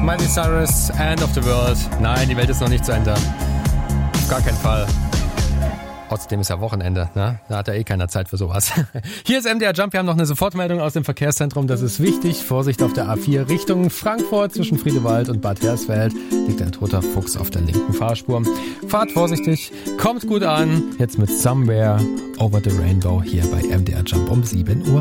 Miley Cyrus, End of the World. Nein, die Welt ist noch nicht zu Ende. Auf gar keinen Fall. Außerdem ist ja Wochenende, ne? Da hat ja keiner Zeit für sowas. Hier ist MDR Jump, wir haben noch eine Sofortmeldung aus dem Verkehrszentrum, das ist wichtig. Vorsicht auf der A4 Richtung Frankfurt zwischen Friedewald und Bad Hersfeld liegt ein toter Fuchs auf der linken Fahrspur. Fahrt vorsichtig, kommt gut an, jetzt mit Somewhere Over the Rainbow hier bei MDR Jump um 7 Uhr.